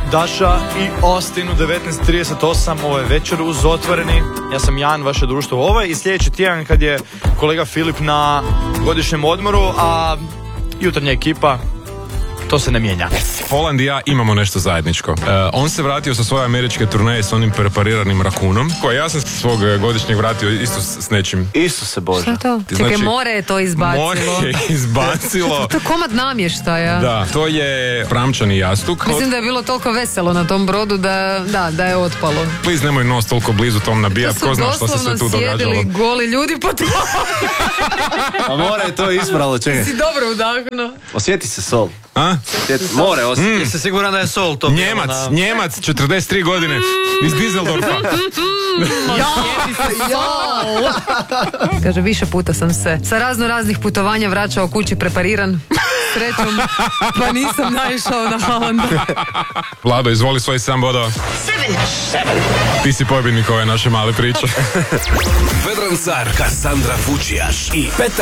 Daša i Austin u 19:38, ovo je Večer uz otvoreni. Ja sam Jan, vaše društvo i sljedeći tjedan kad je kolega Filip na godišnjem odmoru, a jutarnja ekipa, to se ne mijenja. Holland i ja imamo nešto zajedničko. On se vratio sa svoje američke turneje s onim prepariranim rakunom, koja ja sam svog godišnjeg vratio isto s nečim. Isuse Bože. Šta to? Čekaj, more je to izbacilo. More je izbacilo. To je komad namještaja. Da, to je pramčani jastuk. Mislim da je bilo toliko veselo na tom brodu da je otpalo. Please, nemoj nos toliko blizu tom nabijat, ko zna što se sve tu događalo. To su doslovno sjedili goli ljudi po tome. A more je to ispralo, čekaj. Si dobro udahnuo. Osjeti se sol. A? More osjeti. Jeste siguran da je sol to? Njemac, 43 godine, iz Düsseldorfa. Kaže, više puta sam se sa raznih putovanja vraćao kući prepariran srećom, pa nisam naišao na Hollanda. Vlado, izvoli svoj 7 bodova. Ti si pobjednik ove naše male priče. Vedran Car, Kassandra Vučijaš i Petar